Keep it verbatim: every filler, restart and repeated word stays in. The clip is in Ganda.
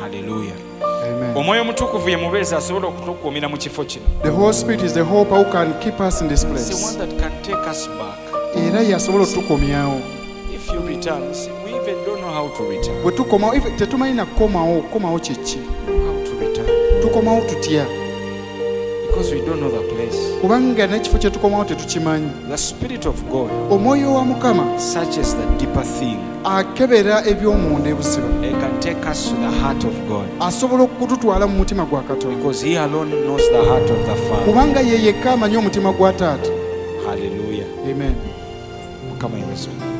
Hallelujah. Amen. Omwoyo mutukuvu ye mubeezi asobola okutukuumira mu kifo kino. The Holy Spirit is the hope who can keep us in this It's the place. one that can take us back. Era yasobola otukomyawo. If you return, see, we even don't know how to return. Bwe tukomawo ife tetumanyi na kukomawo kukomawo kyeki. How to return. Tukomawo tutya. Because we don't know the place. Kubanga n'ekifo kye tukomawo tetukimanyi. The Spirit of God Omwoyo wa Mukama searches the deeper thing. akebera eby'omunda ebuziba. It can take us to the heart of God. Asobola okututwala mu mutima gwa Katonda. Because He alone knows the heart of the Father. Kubanga ye yekka amanyi omutima gwa Taata. Hallelujah. Amen. Come on,